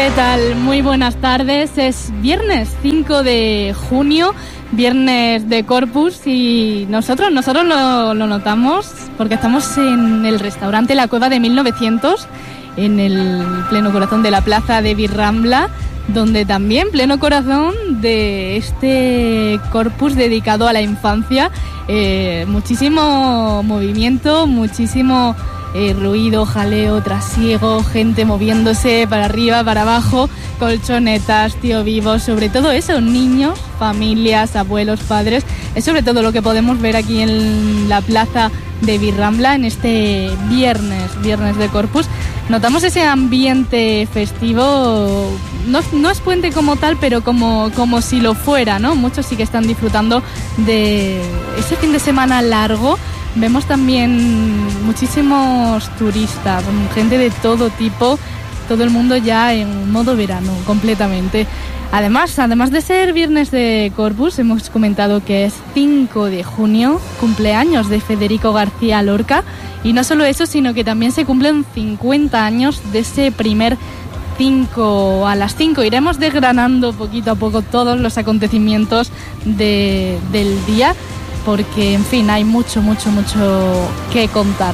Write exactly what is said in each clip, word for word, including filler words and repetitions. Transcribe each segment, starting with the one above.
¿Qué tal? Muy buenas tardes. Es viernes cinco de junio, viernes de Corpus, y nosotros nosotros lo, lo notamos porque estamos en el restaurante La Cueva de mil novecientos, en el pleno corazón de la plaza de Virrambla, donde también pleno corazón de este Corpus dedicado a la infancia. Eh, muchísimo movimiento, muchísimo eh, ruido, jaleo, trasiego, gente moviéndose para arriba, para abajo, colchonetas, tío vivos, sobre todo eso, niños, familias, abuelos, padres. Es sobre todo lo que podemos ver aquí en la plaza de Virrambla en este viernes, viernes de Corpus. Notamos ese ambiente festivo. No, no es puente como tal, pero como, como si lo fuera, ¿no? Muchos sí que están disfrutando de ese fin de semana largo. Vemos también muchísimos turistas, gente de todo tipo, todo el mundo ya en modo verano, completamente. Además, además de ser viernes de Corpus, hemos comentado que es cinco de junio, cumpleaños de Federico García Lorca, y no solo eso, sino que también se cumplen cincuenta años de ese primer cinco a las cinco. Iremos desgranando poquito a poco todos los acontecimientos de, del día, porque, en fin, hay mucho, mucho, mucho que contar.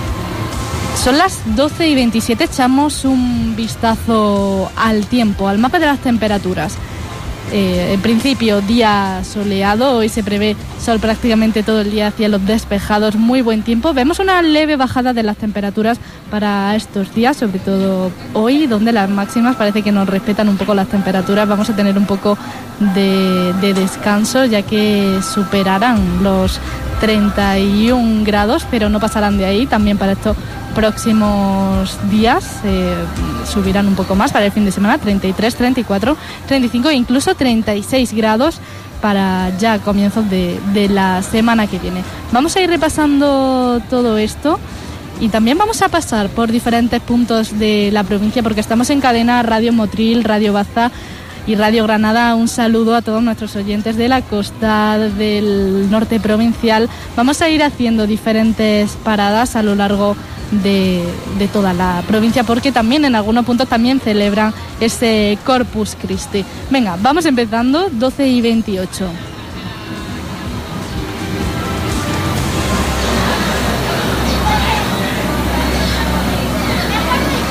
Son las doce y veintisiete, echamos un vistazo al tiempo, al mapa de las temperaturas. Eh, en principio, día soleado, hoy se prevé sol prácticamente todo el día, cielos despejados, muy buen tiempo. Vemos una leve bajada de las temperaturas para estos días, sobre todo hoy, donde las máximas parece que nos respetan un poco las temperaturas. Vamos a tener un poco de, de descanso, ya que superarán los treinta y un grados, pero no pasarán de ahí. También para estos próximos días eh, subirán un poco más para el fin de semana, treinta y tres, treinta y cuatro, treinta y cinco e incluso treinta y seis grados para ya comienzos de, de la semana que viene. Vamos a ir repasando todo esto y también vamos a pasar por diferentes puntos de la provincia, porque estamos en cadena Radio Motril, Radio Baza y Radio Granada. Un saludo a todos nuestros oyentes de la costa, del norte provincial. Vamos a ir haciendo diferentes paradas a lo largo de, de toda la provincia, porque también en algunos puntos también celebran ese Corpus Christi. Venga, vamos empezando, doce y veintiocho.